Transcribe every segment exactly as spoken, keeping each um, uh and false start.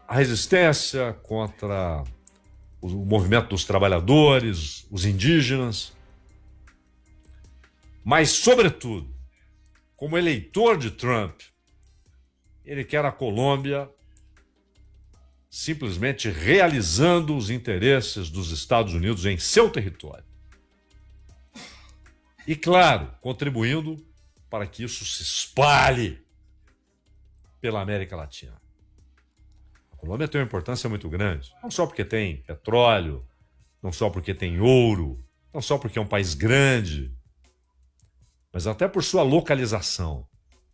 a resistência contra o movimento dos trabalhadores, os indígenas, mas, sobretudo, como eleitor de Trump, ele quer a Colômbia simplesmente realizando os interesses dos Estados Unidos em seu território. E, claro, contribuindo para que isso se espalhe pela América Latina. A Colômbia tem uma importância muito grande, não só porque tem petróleo, não só porque tem ouro, não só porque é um país grande, mas até por sua localização.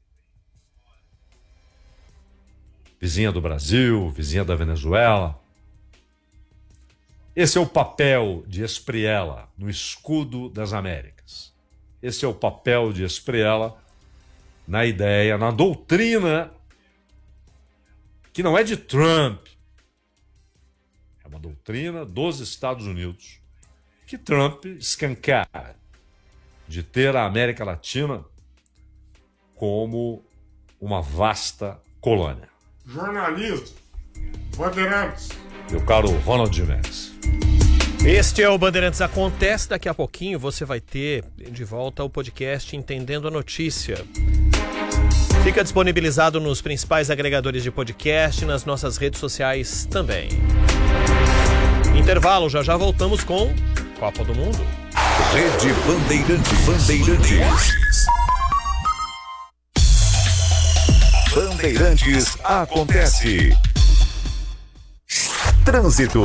Vizinha do Brasil, vizinha da Venezuela. Esse é o papel de Espriella no escudo das Américas. Esse é o papel de Espriella na ideia, na doutrina, que não é de Trump, é uma doutrina dos Estados Unidos, que Trump escancara, de ter a América Latina como uma vasta colônia. Jornalismo, Bandeirantes. Meu caro Ronald Mendes. Este é o Bandeirantes Acontece. Daqui a pouquinho você vai ter de volta o podcast Entendendo a Notícia. Fica disponibilizado nos principais agregadores de podcast e nas nossas redes sociais também. Intervalo, já já voltamos com Copa do Mundo. Rede Bandeirantes. Bandeirantes. Bandeirantes Acontece. Trânsito.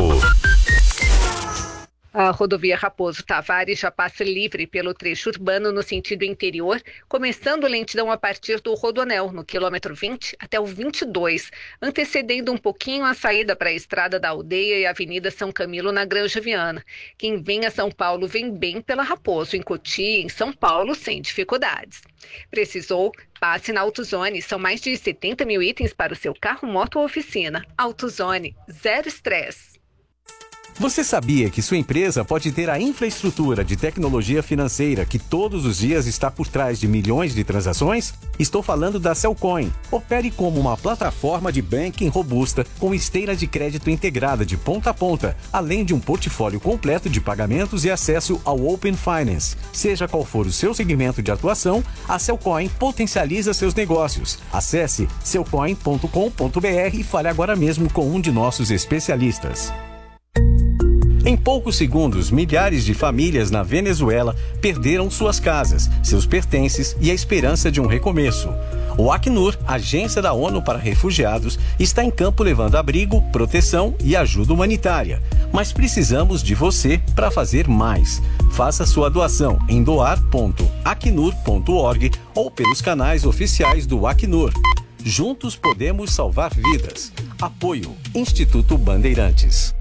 A rodovia Raposo Tavares já passa livre pelo trecho urbano no sentido interior, começando lentidão a partir do Rodoanel, no quilômetro vinte até o vinte e dois, antecedendo um pouquinho a saída para a Estrada da Aldeia e a Avenida São Camilo na Granja Viana. Quem vem a São Paulo vem bem pela Raposo, em Cotia, em São Paulo, sem dificuldades. Precisou? Passe na AutoZone. São mais de setenta mil itens para o seu carro, moto ou oficina. AutoZone, zero estresse. Você sabia que sua empresa pode ter a infraestrutura de tecnologia financeira que todos os dias está por trás de milhões de transações? Estou falando da Cellcoin. Opere como uma plataforma de banking robusta com esteira de crédito integrada de ponta a ponta, além de um portfólio completo de pagamentos e acesso ao Open Finance. Seja qual for o seu segmento de atuação, a Cellcoin potencializa seus negócios. Acesse cellcoin ponto com ponto br e fale agora mesmo com um de nossos especialistas. Em poucos segundos, milhares de famílias na Venezuela perderam suas casas, seus pertences e a esperança de um recomeço. O Acnur, agência da ONU para refugiados, está em campo levando abrigo, proteção e ajuda humanitária. Mas precisamos de você para fazer mais. Faça sua doação em doar ponto acnur ponto org ou pelos canais oficiais do Acnur. Juntos podemos salvar vidas. Apoio Instituto Bandeirantes.